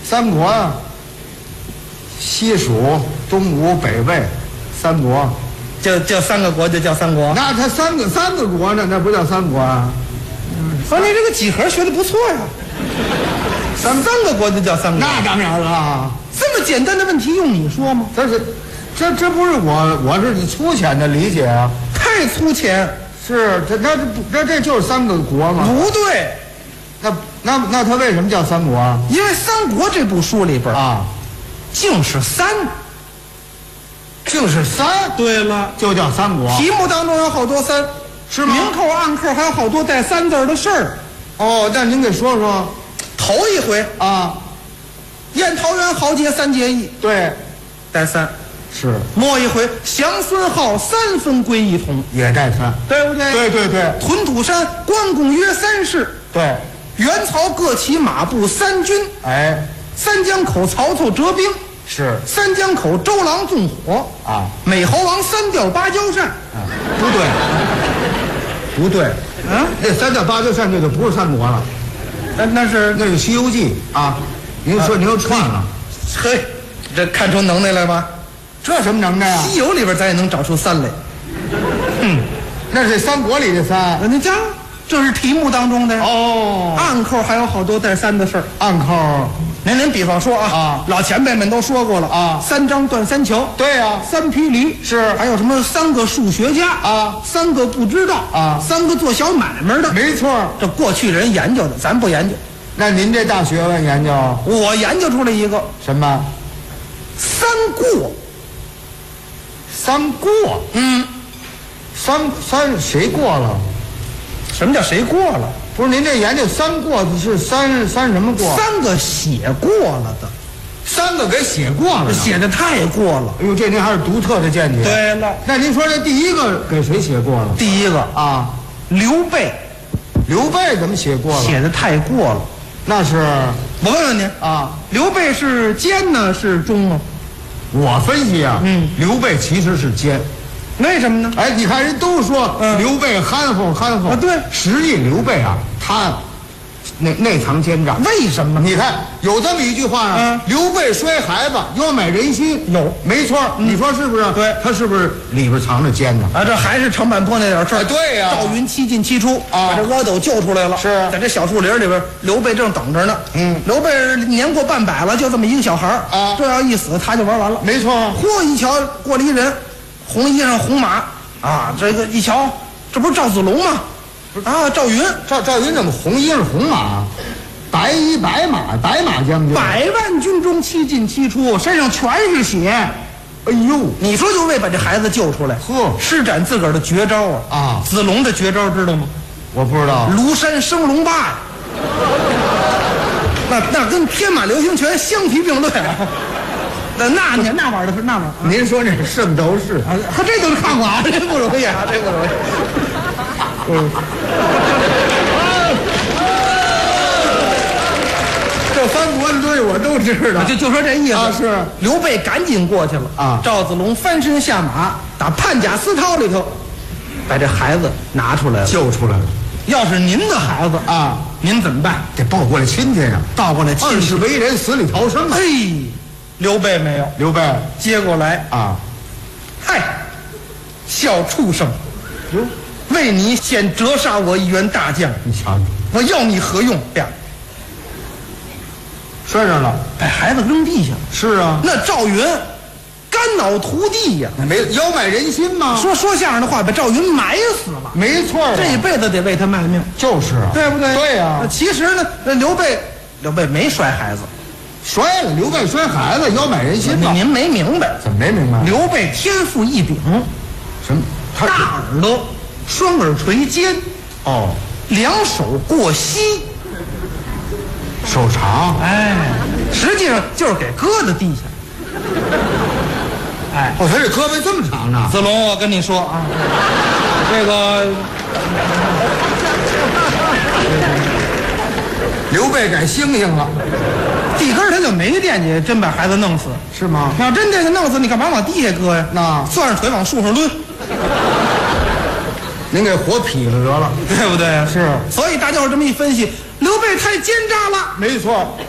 三国啊，西蜀、东吴、北魏，三国， 叫三个国就叫三国。 那他三个国呢，那不叫三国啊？ 说你这个几何学的不错呀，三个国就叫三国。 那当然了， 这么简单的问题用你说吗？ 这不是我是粗浅的理解啊， 太粗浅。 是这就是三个国吗？ 不对， 那他为什么叫三国啊？ 因为《三国》这部书里边啊， 竟是三。 对了，就叫三国。 题目当中有好多三， 是吗？ 明扣暗扣还有好多带三字的事儿。 哦，那您给说说。 头一回啊， 宴桃园豪杰三结义， 对， 带三。 是。 末一回降孙浩三分归一统， 也带三， 对不对？ 对。 屯土山关公约三世， 对。 袁曹各骑马步三军， 哎， 三江口曹操折兵， 是。 三江口周郎纵火啊， 美猴王三调芭蕉扇， 不对， 啊， 那三调芭蕉扇这就不是三国了，那是《西游记》啊。您说您又串了， 嘿，这看出能耐来吧？ 这什么能耐啊？ 西游里边咱也能找出三来。 那是三国里的三。 你讲，这是题目当中的哦。 暗扣还有好多带三的事儿。 暗扣， 您比方说啊，老前辈们都说过了啊， 三张断三桥， 对呀， 三匹驴是， 还有什么三个数学家啊， 三个不知道啊， 三个做小买卖的， 没错。 这过去人研究的，咱不研究。 那您这大学问研究？ 我研究出来一个什么？ 三过。 三过？三谁过了？ 什么叫谁过了？ 不是您这研究三过是三什么过？ 三个写过了的， 三个给写过了， 写的太过了。 哎呦，这您还是独特的见解。 对了， 那您说这第一个给谁写过了？ 第一个啊， 刘备。 刘备怎么写过了？ 写的太过了。 那是我问问您啊， 刘备是奸呢是忠啊？ 我分析啊，刘备其实是奸。 为什么呢？ 哎，你看人都说刘备憨厚啊， 对， 实际刘备啊，他内藏奸诈。 为什么？ 你看有这么一句话啊，刘备摔孩子，腰买人心。 有， 没错，你说是不是？ 对， 他是不是里边藏着奸呢？ 啊，这还是长坂坡那点事儿。 对呀， 赵云七进七出啊， 把这阿斗救出来了。 是在这小树林里边，刘备正等着呢。刘备年过半百了，就这么一个小孩啊， 这要一死，他就玩完了。 没错。 嚯，一瞧过来一人，红衣裳红马啊，这个一瞧，这不是赵子龙吗？啊，赵云。 赵云怎么红衣裳红马？白衣白马，白马将军 ，100万军中7进7出，身上全是血。 哎呦， 你说就为把这孩子救出来，施展自个儿的绝招啊！子龙的绝招知道吗？ 我不知道。 庐山升龙霸呀，那跟天马流星拳相提并论啊！那玩意儿的是那玩意儿。 您说这圣斗士啊，这都是看过啊，真不容易啊，真不容易。 这三国的东西我都知道， 就说这意思啊。是刘备赶紧过去了啊， 赵子龙翻身下马，打判甲丝绦里头把这孩子拿出来了， 救出来了。 要是您的孩子啊， 您怎么办？ 得抱过来亲戚呀， 抱过来亲戚。 二是为人，死里逃生啊。 嘿，刘备没有， 刘备接过来啊， 嗨，小畜生，为你先折杀我一员大将， 你瞧， 我要你何用呀？ 摔上了， 把孩子扔地下。 是啊， 那赵云肝脑涂地呀， 没腰买人心吗？ 说相声的话，把赵云埋死了。 没错， 这辈子得为他卖命， 就是啊， 对不对？ 对呀。 其实呢，那刘备没摔孩子， 摔了。刘备摔孩子，腰买人心吗？ 您没明白？ 怎么没明白？ 刘备天赋异禀， 什么？他大耳朵，双耳垂肩， 哦， 两手过膝。 手长， 哎，实际上就是给搁在地下。哎， 他这胳膊这么长呢？ 子龙，我跟你说啊，这个刘备改猩猩了， 地根他就没惦记真把孩子弄死， 是吗？ 要真惦记弄死，你干嘛往地下搁呀？ 那攥着腿往树上抡， 您给活劈了得了， 对不对？ 是， 所以大家伙这么一分析，刘备太奸诈了。 没错，